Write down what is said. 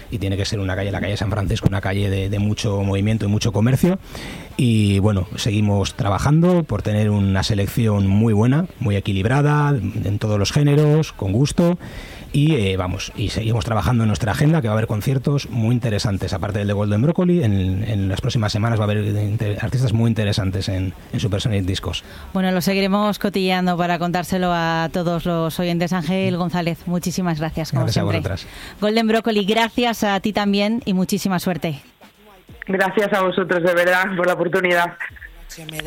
y tiene que ser una calle, la calle San Francisco, una calle de mucho movimiento y mucho comercio. Y bueno, seguimos trabajando por tener una selección muy buena, muy equilibrada, en todos los géneros, con gusto. Y y seguimos trabajando en nuestra agenda, que va a haber conciertos muy interesantes, aparte del de Golden Broccoli. En las próximas semanas va a haber artistas muy interesantes en Supersonic Discos. Bueno, lo seguiremos cotilleando para contárselo a todos los oyentes. Ángel González, muchísimas gracias, como gracias siempre. A vosotras. Golden Broccoli, gracias a ti también y muchísima suerte. Gracias a vosotros, de verdad, por la oportunidad.